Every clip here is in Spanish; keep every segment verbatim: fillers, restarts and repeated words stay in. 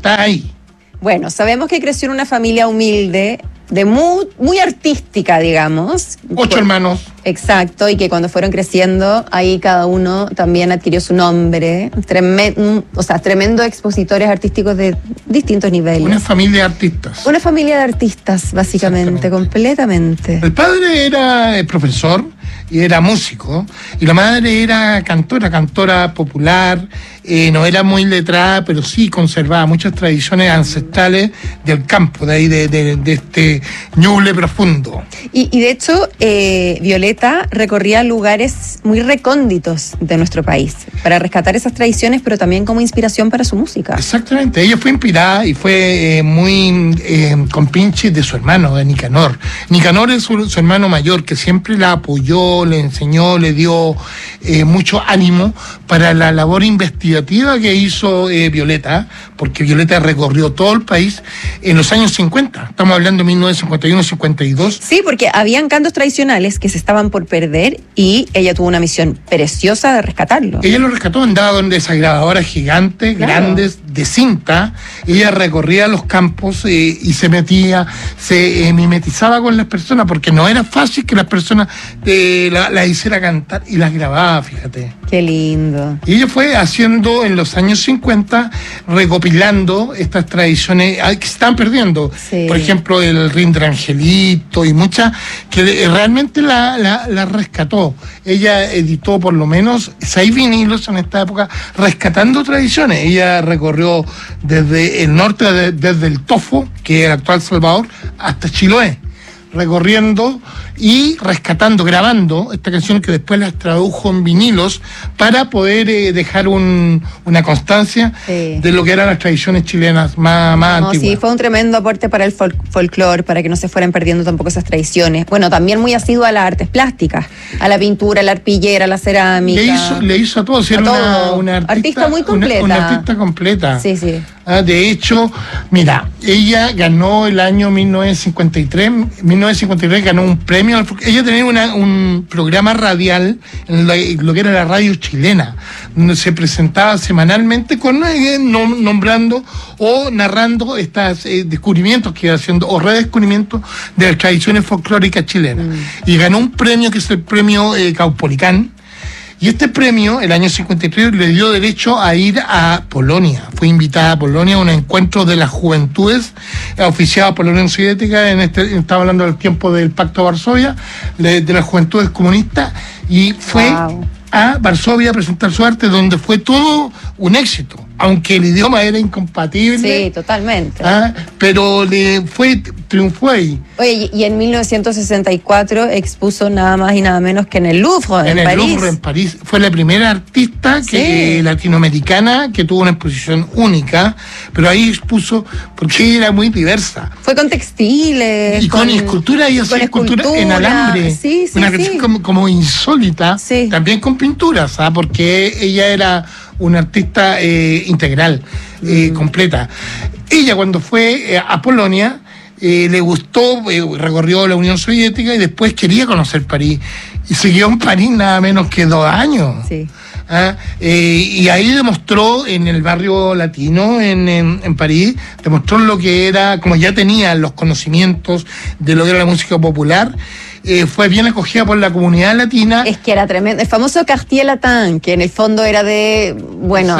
está ahí. Bueno, sabemos que creció en una familia humilde, de muy, muy artística, digamos. Ocho Por, hermanos. Exacto, y que cuando fueron creciendo, ahí cada uno también adquirió su nombre. Tremen, o sea, tremendos expositores artísticos de distintos niveles. Una familia de artistas. Una familia de artistas, básicamente, completamente. El padre era el profesor y era músico, y la madre era cantora, cantora popular, eh, no era muy letrada, pero sí conservaba muchas tradiciones ancestrales del campo, de ahí de, de, de este Ñuble profundo. Y, y de hecho, eh, Violeta recorría lugares muy recónditos de nuestro país para rescatar esas tradiciones, pero también como inspiración para su música. Exactamente, ella fue inspirada y fue eh, muy eh, compinche de su hermano, de Nicanor. Nicanor es su, su hermano mayor, que siempre la apoyó, le enseñó, le dio eh, mucho ánimo para la labor investigativa que hizo eh, Violeta, porque Violeta recorrió todo el país en los años cincuenta, estamos hablando de mil novecientos cincuenta y uno cincuenta y dos. Sí, porque habían cantos tradicionales que se estaban por perder y ella tuvo una misión preciosa de rescatarlo. Ella lo rescató, andaba donde esas grabadoras gigantes, claro, grandes, de cinta. Ella recorría los campos eh, y se metía, se eh, mimetizaba con las personas, porque no era fácil que las personas eh, la, la hiciera cantar, y las grababa, fíjate. Qué lindo. Y ella fue haciendo en los años cincuenta, recopilando estas tradiciones que se están perdiendo. Sí. Por ejemplo, el Rindre Angelito y muchas que realmente la, la, la rescató. Ella editó por lo menos seis vinilos en esta época, rescatando tradiciones. Ella recorrió desde el norte, de, desde el Tofo, que es el actual Salvador, hasta Chiloé, recorriendo y rescatando, grabando esta canción, que después las tradujo en vinilos para poder eh, dejar un, una constancia sí. de lo que eran las tradiciones chilenas más, más no, antiguas. Sí, fue un tremendo aporte para el fol- folclore, para que no se fueran perdiendo tampoco esas tradiciones. Bueno, también muy asiduo a las artes plásticas, a la pintura, a la arpillera, a la cerámica. Le hizo, le hizo a todo, si a era todo. Una, una artista, artista muy completa. Una, una artista completa. Sí, sí. Ah, de hecho, mira, ella ganó el año mil novecientos cincuenta y tres, mil novecientos cincuenta y tres ganó un premio. Ella tenía una, un programa radial en lo, lo que era la radio chilena, donde se presentaba semanalmente con eh, nombrando o narrando estos eh, descubrimientos que iba haciendo, o redescubrimientos de las tradiciones folclóricas chilenas. Mm. Y ganó un premio que es el premio eh, Caupolicán. Y este premio, el año cincuenta y tres, le dio derecho a ir a Polonia. Fue invitada a Polonia a un encuentro de las juventudes oficiado por la Unión Soviética, en este, estaba hablando del tiempo del Pacto de Varsovia, de, de las juventudes comunistas, y fue wow. a Varsovia a presentar su arte, donde fue todo un éxito, aunque el idioma era incompatible. Sí, totalmente. ¿Ah? Pero le fue, triunfó ahí. Oye, y en mil novecientos sesenta y cuatro expuso nada más y nada menos que en el Louvre, en, en París. En el Louvre, en París. Fue la primera artista que, sí. latinoamericana que tuvo una exposición única, pero ahí expuso, porque era muy diversa. Fue con textiles. Y con, con escultura, y hacía escultura, escultura en alambre. Sí, sí, una sí. canción como, como insólita, sí. también con pinturas, ¿sabes? Porque ella era una artista eh, integral, eh, mm. completa. Ella, cuando fue eh, a Polonia, eh, le gustó, eh, recorrió la Unión Soviética y después quería conocer París. Y siguió en París nada menos que dos años. Sí. ¿Ah? Eh, y ahí demostró en el barrio latino, en, en, en París, demostró lo que era, como ya tenía los conocimientos de lo que era la música popular. Eh, fue bien acogida por la comunidad latina. Es que era tremendo. El famoso Quartier Latin, que en el fondo era de, bueno,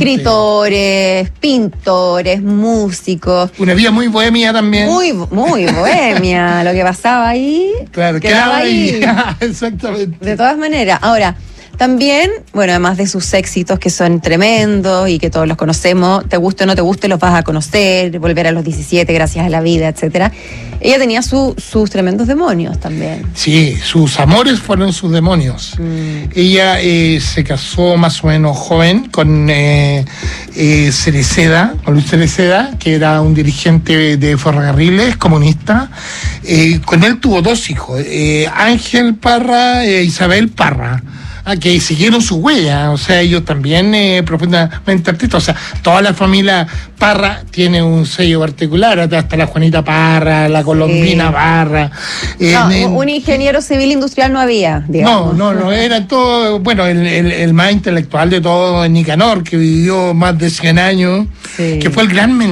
escritores, pintores, músicos. Una vida muy bohemia también. Muy, muy bohemia. Lo que pasaba ahí. Claro, quedaba ahí. ahí. Exactamente. De todas maneras. Ahora, también, bueno, además de sus éxitos que son tremendos y que todos los conocemos, te guste o no te guste, los vas a conocer, volver a los diecisiete gracias a la vida, etcétera. Ella tenía su, sus tremendos demonios también. Sí, sus amores fueron sus demonios. Mm. Ella eh, se casó más o menos joven con eh, eh, Cereceda, con Luis Cereceda, que era un dirigente de ferrocarriles comunista. Eh, con él tuvo dos hijos, eh, Ángel Parra e Isabel Parra. Ah, que siguieron su huella, o sea, ellos también eh, profundamente artistas, o sea, toda la familia Parra tiene un sello particular, hasta la Juanita Parra, la Colombina sí. Parra. Eh, no, en, un ingeniero civil industrial no había, digamos. No, no, no, era todo, bueno, el, el, el más intelectual de todo, Nicanor, que vivió más de cien años, sí. que fue el gran